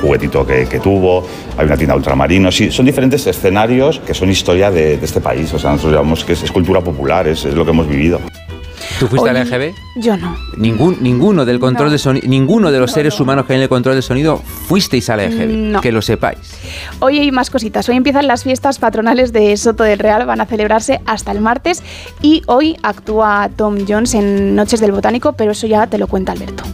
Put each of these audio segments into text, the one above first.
juguetito que tuvo, hay una tienda de ultramarinos, sí, son diferentes escenarios que son historia de este país, o sea, nosotros llamamos que es cultura popular, es lo que hemos vivido. ¿Tú fuiste al EGB? Yo no. Ninguno del control de sonido, ninguno de los seres humanos que hay en el control de sonido fuisteis al EGB, que lo sepáis. Hoy hay más cositas. Hoy empiezan las fiestas patronales de Soto del Real, van a celebrarse hasta el martes y hoy actúa Tom Jones en Noches del Botánico, pero eso ya te lo cuenta Alberto.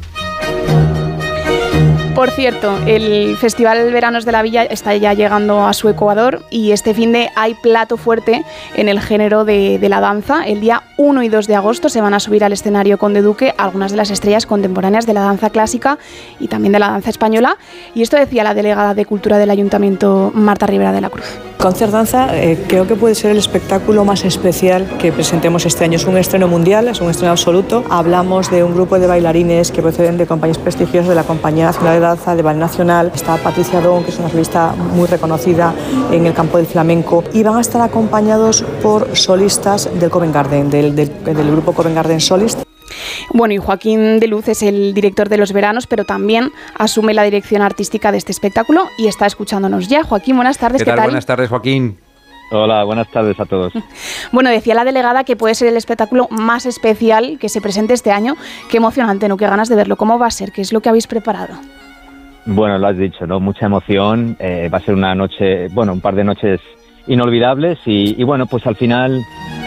Por cierto, el Festival Veranos de la Villa está ya llegando a su ecuador y este finde hay plato fuerte en el género de la danza. El día 1 y 2 de agosto se van a subir al escenario Conde Duque algunas de las estrellas contemporáneas de la danza clásica y también de la danza española. Y esto decía la delegada de Cultura del Ayuntamiento, Marta Rivera de la Cruz. Concert Danza creo que puede ser el espectáculo más especial que presentemos este año. Es un estreno mundial, es un estreno absoluto. Hablamos de un grupo de bailarines que proceden de compañías prestigiosas de la Compañía Nacional de Danza, de Ballet Nacional. Está Patricia Don, que es una solista muy reconocida en el campo del flamenco. Y van a estar acompañados por solistas del Covent Garden, del grupo Covent Garden Solist. Bueno, y Joaquín de Luz es el director de los veranos, pero también asume la dirección artística de este espectáculo y está escuchándonos ya. Joaquín, buenas tardes. ¿Qué tal? Buenas tardes, Joaquín. Hola, buenas tardes a todos. Bueno, decía la delegada que puede ser el espectáculo más especial que se presente este año. Qué emocionante, ¿no? Qué ganas de verlo. ¿Cómo va a ser? ¿Qué es lo que habéis preparado? Bueno, lo has dicho, ¿no? Mucha emoción. Va a ser una noche, bueno, un par de noches inolvidables y bueno, pues al final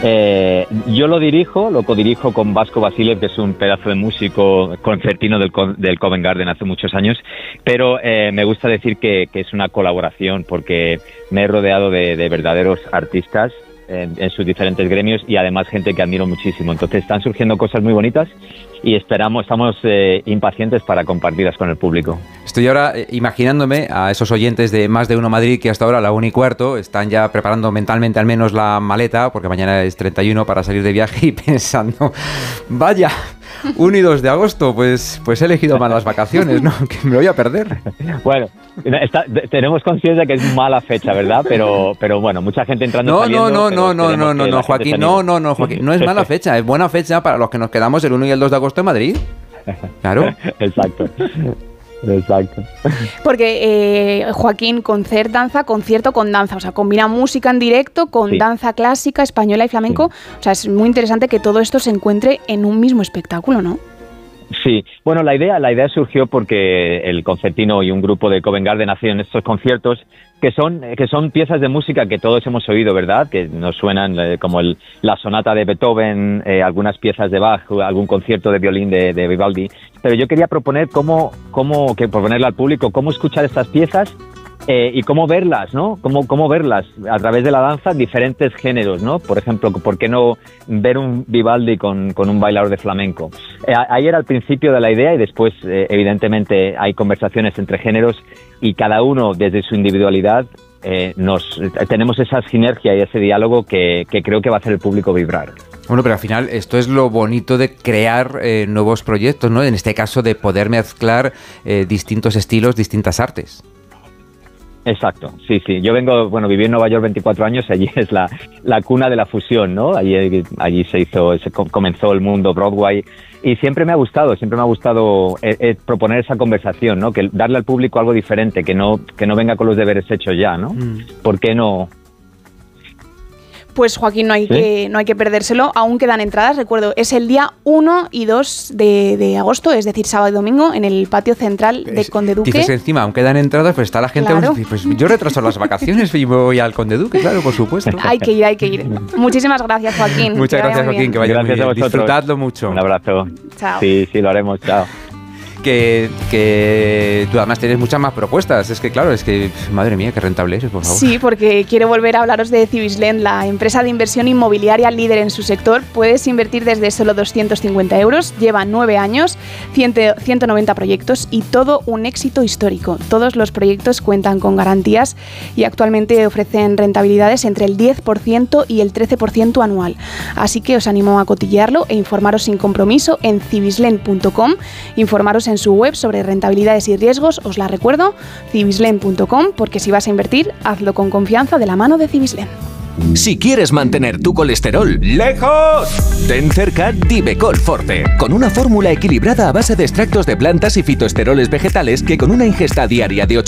yo lo codirijo con Vasco Vasilev, que es un pedazo de músico concertino del Covent Garden hace muchos años, pero me gusta decir que es una colaboración porque me he rodeado de verdaderos artistas en sus diferentes gremios y además gente que admiro muchísimo. Entonces están surgiendo cosas muy bonitas y estamos impacientes para compartirlas con el público. Estoy ahora imaginándome a esos oyentes de Más de Uno Madrid que hasta ahora a la 1:15 están ya preparando mentalmente al menos la maleta, porque mañana es 31 para salir de viaje y pensando, vaya, 1 y 2 de agosto, pues he elegido mal las vacaciones, ¿no? Que me lo voy a perder. Bueno, tenemos conciencia que es mala fecha, ¿verdad? Pero bueno, mucha gente entrando y saliendo. No, Joaquín, no, Joaquín, no es mala fecha, es buena fecha para los que nos quedamos el 1 y el 2 de agosto en Madrid. Claro. Exacto. Porque Joaquín, concert danza, concierto con danza, o sea, combina música en directo con danza clásica, española y flamenco. Sí. O sea, es muy interesante que todo esto se encuentre en un mismo espectáculo, ¿no? Sí, bueno, la idea surgió porque el concertino y un grupo de Covent Garden hacían estos conciertos que son piezas de música que todos hemos oído, ¿verdad? Que nos suenan como la sonata de Beethoven, algunas piezas de Bach, algún concierto de violín de Vivaldi. Pero yo quería proponer proponerle al público cómo escuchar estas piezas y cómo verlas, ¿no? Cómo verlas a través de la danza, diferentes géneros, ¿no? Por ejemplo, ¿por qué no ver un Vivaldi con un bailador de flamenco? Ahí era el principio de la idea y después, evidentemente, hay conversaciones entre géneros y cada uno desde su individualidad tenemos esa sinergia y ese diálogo que creo que va a hacer el público vibrar. Bueno, pero al final esto es lo bonito de crear nuevos proyectos, ¿no? En este caso de poder mezclar distintos estilos, distintas artes. Exacto, sí. Yo viví en Nueva York 24 años, allí es la cuna de la fusión, ¿no? Allí comenzó el mundo Broadway y siempre me ha gustado proponer esa conversación, ¿no? Que darle al público algo diferente, que no venga con los deberes hechos ya, ¿no? ¿Por qué no? Pues Joaquín, no hay que perdérselo, aún quedan entradas, recuerdo, es el día 1 y 2 de agosto, es decir, sábado y domingo, en el patio central de Conde Duque. Dices encima, aún quedan entradas, pues está la gente, claro. Pues yo retraso las vacaciones y voy al Conde Duque, claro, por supuesto. Hay que ir. Muchísimas gracias, Joaquín. Muchas gracias, Joaquín, que vaya muy bien. Disfrutadlo mucho. Un abrazo. Chao. Sí, lo haremos, chao. Que tú además tienes muchas más propuestas. Es que claro, madre mía, qué rentable es, por favor. Sí, porque quiero volver a hablaros de Civislend, la empresa de inversión inmobiliaria líder en su sector. Puedes invertir desde solo 250 euros, lleva 9 años, 190 proyectos y todo un éxito histórico. Todos los proyectos cuentan con garantías y actualmente ofrecen rentabilidades entre el 10% y el 13% anual. Así que os animo a cotillearlo e informaros sin compromiso en civislend.com, informaros en su web sobre rentabilidades y riesgos, os la recuerdo, civislend.com, porque si vas a invertir, hazlo con confianza de la mano de Civislend. Si quieres mantener tu colesterol lejos, ten cerca Divecol Forte, con una fórmula equilibrada a base de extractos de plantas y fitoesteroles vegetales que con una ingesta diaria de